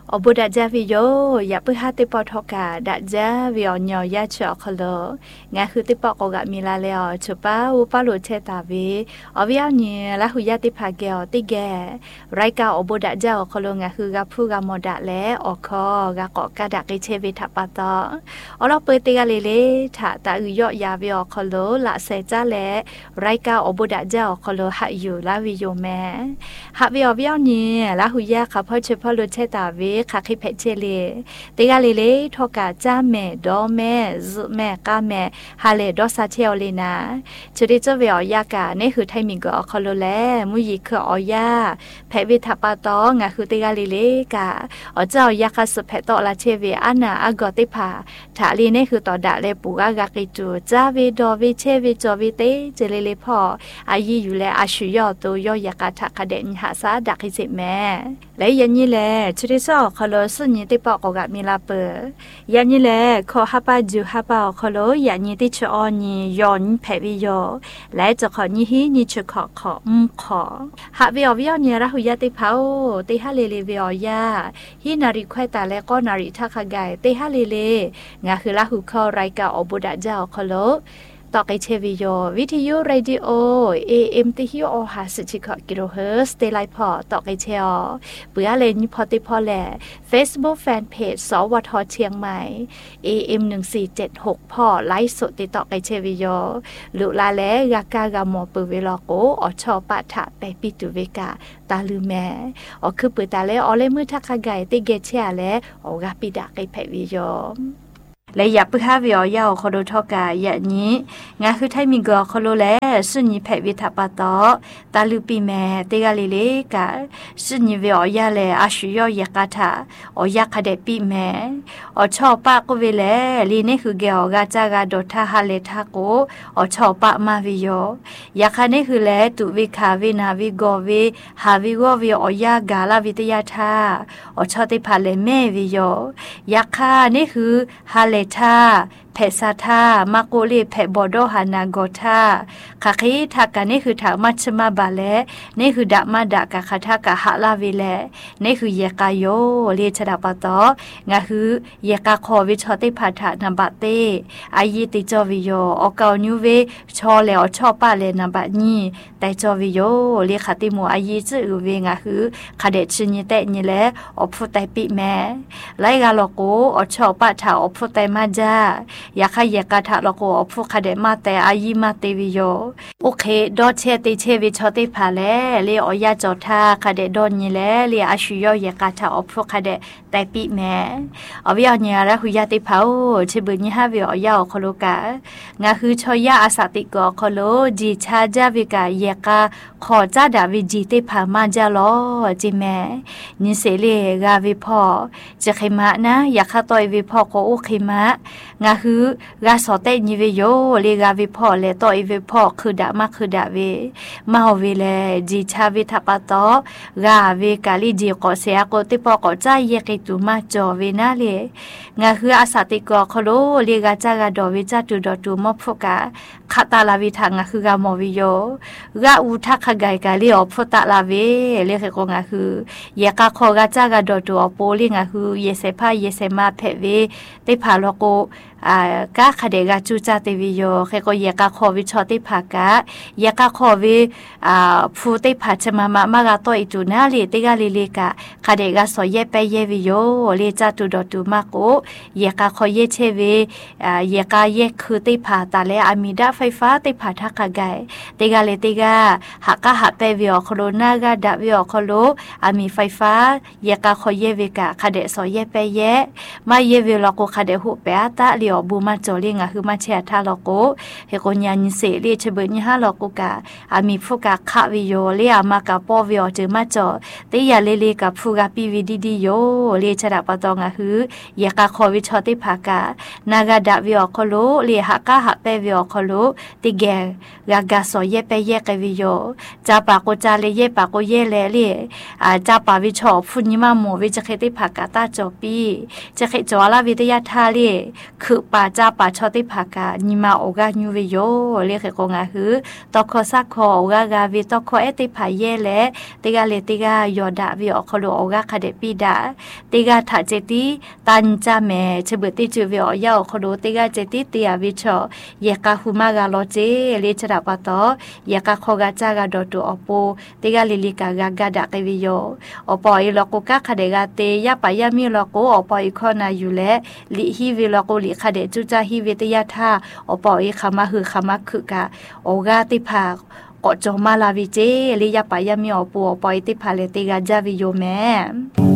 อบุดาจาวิโยอย่าเพิ่งหาติปอทอกาดาจาวิอญอยาเชอคลงาคือติปอกกะมีลาเลอชุปาอุปาโลเชตาวิอวิอญลาหุยาติภาเกอติแกไรกาอบุดาจาคลงาคือกะผู้กะมอดะแลอคอกะกอกะดะกิเชวิทัปปะตออลอเปติกะเลเลถาตะอืยอยาวิอคลละเซจาแลไรกาอบุดาจาคลหะอยู่ลาวิโยแมหะวิอวิอญลาหุยาคาพอเชพอโลเชตาวิขาคิเพเชเลติกาเลเลทอกาจ้าแม่ดอแม่ซุแม่กาแม่ฮาเลดอซาเชลเลนาจุดิจเวอยากาเนี่ยคือไทมิงก็คอโลแลมุยิคือออยาแพวิทัปปะตองะคือติกาเลเลกาอเจ้ายาคาสุเพตอลาเชเวอานาอากอติภาถาลีเนี่ยคือตอดะเลปูกากากิจูจ้าเวดอเวเชเวจอเวเตเจเลเลพออายีอยู่แลอาชุยอโตยอยากาทักคเดนหาซาดักฮิเซแม่และยันนี่แลจุดิซอคอโลสุญญติปอกกะมีลาเปยันนี่แลขอฮับปาจูฮับปาคอโลยันนี่ติชอนี่ยอนแพวิโยและจะขอนี่ฮีนี่ชขอขอฮับวิอวิอนี่ระหุยติภาโอติฮาเลเลวิอยาฮีนาริควตาและก็นาริทักกะติฮาเลเลงาคือระหุคอไรกาอบุดะเจ้าคอโลต่อไปเชวิโยวิทยุเรดิโอ AM ติฮิโอ50กิโลเฮิรตซ์เตไลพอต่อไปเชอเปื่อเลนพอติพอแล Facebook Fanpage สวทเชียงใหม่ AM 1476พอไลฟ์สดติดต่อไปเชวิโยลุลาแลกากากามอปือเวลาโกอชอปะทะไปปิตุเวกาตาลือแม่อคือปือตาแลอเลมือทักไกติเกเชียแลอกาปิดาไกแพวิโยและอย่าเพิ่งหาวิอยาวคอโดทอกาอย่างนี้งาคือไทมิงกอคอโลแลสุญญแพวิทัปปะตอตาลุปีแม่เตกาเลเลกาสุญญวิอยาแลอาชุยอยากาทาอยากคเดปีแม่ชอปะก็เวแลลีนี่คือเกอกาจากาโดทาฮาเลทาโกชอปะมาวิโยอยากนี่คือแลตุวิคาวินาวิโกวิฮาวิโกวิอยากาลาวิทยาทาชอติพาเลแม่วิโยอยากคานี่คือฮาเลทาเพซาทามาโกเลเพบอโดฮานาโกทาคาคิทากานี่คือถามัชมาบาเลนี่คือดะมาดะกะคาทากะฮะลาวิเลนี่คือเยกาโยเลชดาปะตองะคือเยกาคอวิชอติพาทานัมบะเตอายีติจอวิโยอเกานิวเวชอเลอชอปะเลนัมบะนีแต่จอวิโยเลคาติโมอายีจือเวงะคือคาเดชิญิเตญิเลอพุไตปิแมไลกาโลโกอชอปะทาอพุไตมาจายาคายกาทะลโกอพุคาเดมาแต่อายีมาเตวิโยโอเคดอเชติเชวิชอติพาเลเลอยาจอทาคาเดดอนญิเลเลอาชุยอยกาทะอพุคาเดแต่ปิแมอวิอญาระหุยาติภาโอเชบุญหาวิอยาคโลกางาคือชอยาอาสาติกอคโลจีชาจาวิกาเยกาขอจาดาวิจิติภามาจาลอจิแมนิเสเลกาวิพอจะเขมะนะอยากคาตอยวิพอโกอุเขมะงาคือกาสอเตญิเวโยเลกาวิพอเลตอยวิพอคือดะมาคือดะเวมาเวเลจีชาวิทัปปะตอกาเวกาลิจีกอเสียโกติปอกอจาเยกิตุมาจอเวนาเลงาคืออาสาติกอคโลเลกาจากาดอวิจาตุดอตุมอพกาคาตาลาวิทางาคือกามอวิโยกาอุทักขไกกาลิอพตะลาเวเลเคกงาคือเยกาคอกาจากาดอตุอโปลิงาคือเยเซพาเยเซมาเพเวติพาโลโกกาคเดกาจูจาติวิโยเคก็เยกาคอวิชอติภากะเยกาคอวิฟูติภาชมามากาโตอิตุนาลิติกาลิลิกะคเดกาสอเยเปเยวิโยเลจาตุดอตุมาโกเยกาคอเยเชเวเยกาเยคือติภาตาเลอามิดาไฟฟ้าติภาทักกะไกติกาเลติกาหักกะหักเปวิโอโคโรนากาดาวิโอโคโลอามีไฟฟ้าเยกาคอเยเวกะคเดสอเยเปเยมาเยวิโลโกคเดหุเปอาตาลิบูมาจอลิงะคือมาเชียทาโลโกเฮโกญานิเสเลเชเบญฮาโลโกกะอามีฟุกะคะวิโยเลอามากะปอวิโอเจมาจอติยาเลเลกะฟุกะปิวิดิดิโยเลชะดะปะตองะคือเยกะคอวิชอติภากะนากะดะวิโอโคโลเลหะกะหะเปวิโอโคโลติเกกะกะสอเยเปเยกะวิโยจาปะโกจาเลเยปะโกเยเลเลจาปะวิชอฟุญิมาโมวิจเคติภากะตาจอปีจะเคจอลาวิทยาทาเลคือปป่าจ้าป่าชอติภากานิมาโอกาญูเวโยเรียกกงาหือตอคอซักคอโอกากาวิตอคอเอติภาเยเลติกาเลติกายอดาวิอคโลโอกาคาเดปิดาติกาถาเจติตันจาเมเชเบติจูวิอยาอคโลติกาเจติเตียวิชอเยกาหุมากาโลเจเลชราปะตอเยกาคอกาจากาดอตุอโปติกาลิลิกากากาดาเกวิโยอปอยลโกกาคาเดกาเตยาปายามิลโกอปอยคอนาอยู่และลิฮิวิลโกลิคาเดจุจาฮิเวตยาธาอปอยคามาหือคามาคือกาโอกาติภากอจอมาลาวิเจลิยาปายามิอโปอปอยติภาเลติกาจาวิโยแม